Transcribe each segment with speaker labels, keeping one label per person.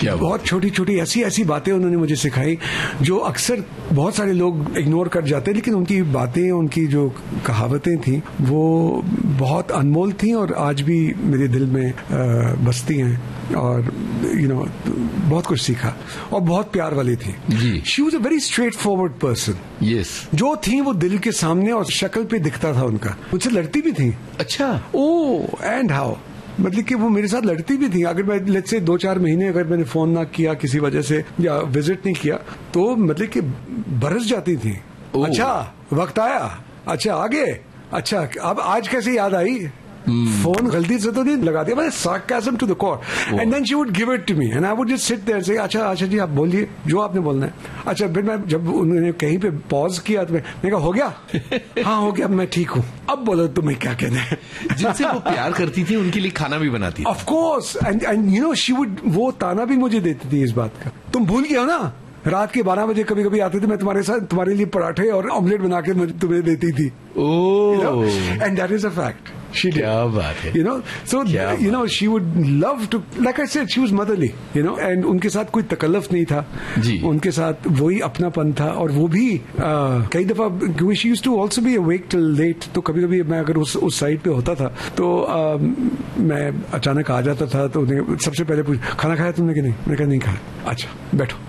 Speaker 1: बहुत छोटी छोटी ऐसी बातें उन्होंने मुझे सिखाई जो अक्सर बहुत सारे लोग इग्नोर कर जाते हैं, लेकिन उनकी बातें, उनकी जो कहावतें थी वो बहुत अनमोल थी और आज भी मेरे दिल में बसती हैं। और बहुत कुछ सीखा और बहुत प्यार वाली थी। She was a very straight forward person.
Speaker 2: Yes,
Speaker 1: जो थी वो दिल के सामने और शक्ल पे दिखता था उनका। मुझसे लड़ती भी थी।
Speaker 2: अच्छा।
Speaker 1: एंड हाउ, मतलब कि वो मेरे साथ लड़ती भी थी। अगर मैं लेट्स से 2-4 महीने अगर मैंने फोन ना किया किसी वजह से या विजिट नहीं किया तो मतलब कि बरस जाती थी। अच्छा वक्त आया, अच्छा आगे, अच्छा अब आज कैसे याद आई, फोन गलती से तो नहीं लगा दिया, sarcasm to the core. And then she would give it to me and I would just sit there and say अच्छा जी आप बोलिए जो आपने बोलना है। अच्छा फिर मैं जब उन्होंने कहीं पे पॉज किया तो मैंने कहा हो गया? हाँ हो गया, मैं ठीक हूँ, अब बोलो तुम्हें क्या कहना है।
Speaker 2: जिनसे वो प्यार करती थी उनके लिए खाना भी बनाती थी।
Speaker 1: Of course, and she would, वो ताना भी मुझे देती थी इस बात का, तुम भूल गए हो ना रात के 12 बजे कभी कभी आते थे, मैं तुम्हारे लिए पराठे और ऑमलेट बना के तुम्हें देती थी। And that is a fact.
Speaker 2: क्या बात है।
Speaker 1: So she would love to, like I said, she was motherly, and उनके साथ कोई तकल्लुफ नहीं था
Speaker 2: जी।
Speaker 1: उनके साथ वही अपनापन था। और वो भी कई दफा, क्योंकि she used to also be awake till late, तो कभी कभी मैं अगर उस साइड पे होता था तो मैं अचानक आ जाता था तो सबसे पहले पूछ, खाना खाया तुमने कि नहीं? मैंने कहा नहीं खाया। अच्छा बैठो।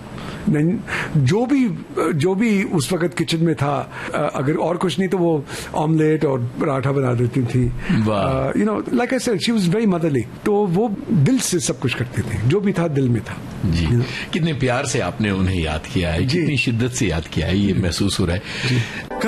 Speaker 1: जो भी उस वक्त किचन में था, अगर और कुछ नहीं तो वो ऑमलेट और पराठा बना देती थी। Like I said, she was very motherly. तो वो दिल से सब कुछ करती थी, जो भी था दिल में था
Speaker 2: जी। कितने प्यार से आपने उन्हें याद किया है, कितनी शिद्दत से याद किया है, ये महसूस हो रहा है।